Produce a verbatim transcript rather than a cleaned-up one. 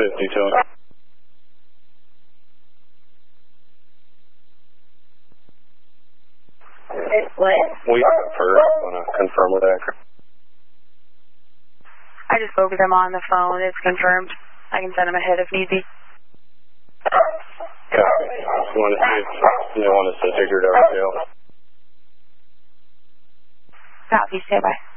fifty to him. What? We first want to confirm with that. I just spoke with him on the phone. It's confirmed. I can send him a hit if need be. Copy. You want to see if you want us to take her to our jail? Copy. Stay by.